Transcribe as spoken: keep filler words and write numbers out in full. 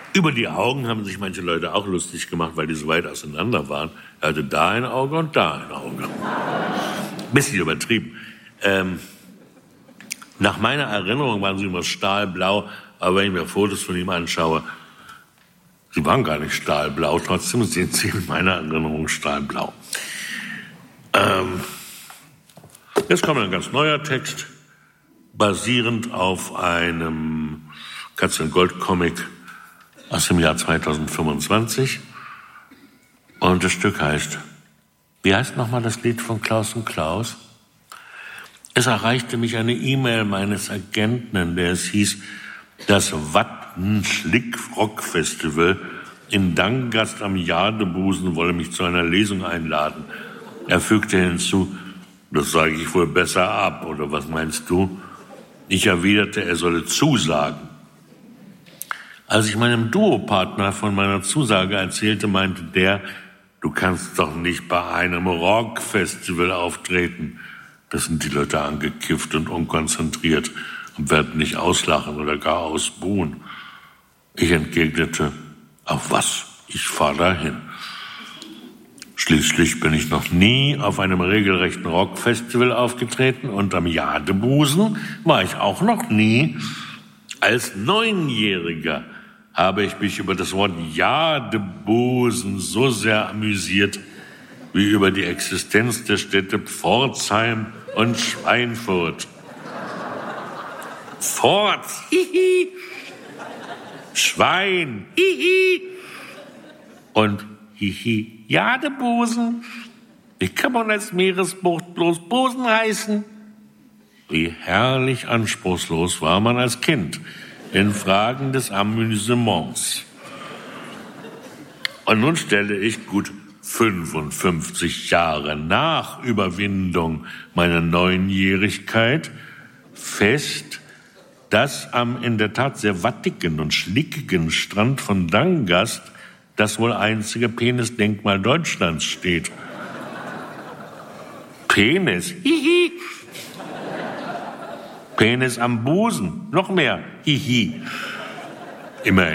Über die Augen haben sich manche Leute auch lustig gemacht, weil die so weit auseinander waren. Er hatte da ein Auge und da ein Auge. Bisschen übertrieben. Ähm, nach meiner Erinnerung waren sie immer stahlblau, aber wenn ich mir Fotos von ihm anschaue, sie waren gar nicht stahlblau, trotzdem sind sie in meiner Erinnerung stahlblau. Ähm, jetzt kommt ein ganz neuer Text, basierend auf einem Katz-und-Gold-Comic aus dem Jahr zweitausendfünfundzwanzig. Und das Stück heißt, wie heißt nochmal das Lied von Klaus und Klaus? Es erreichte mich eine E-Mail meines Agenten, in der es hieß, das Watten-Schlick-Rock-Festival in Dangast am Jadebusen wolle mich zu einer Lesung einladen. Er fügte hinzu, das sage ich wohl besser ab, oder was meinst du? Ich erwiderte, er solle zusagen. Als ich meinem Duopartner von meiner Zusage erzählte, meinte der, du kannst doch nicht bei einem Rockfestival auftreten. Das sind die Leute angekifft und unkonzentriert und werden nicht auslachen oder gar ausbuhen. Ich entgegnete, auf was? Ich fahre dahin. Schließlich bin ich noch nie auf einem regelrechten Rockfestival aufgetreten und am Jadebusen war ich auch noch nie. Als Neunjähriger habe ich mich über das Wort Jadebusen so sehr amüsiert, wie über die Existenz der Städte Pforzheim und Schweinfurt. Pforz, hihi, Schwein, hihi, und hihi, Jadebusen. Wie kann man als Meeresbucht bloß Busen heißen? Wie herrlich anspruchslos war man als Kind in Fragen des Amüsements. Und nun stelle ich gut fünfundfünfzig Jahre nach Überwindung meiner Neunjährigkeit fest, dass am in der Tat sehr wattigen und schlickigen Strand von Dangast das wohl einzige Penisdenkmal Deutschlands steht. Penis, hihi. Penis am Busen, noch mehr, hihi. Immerhin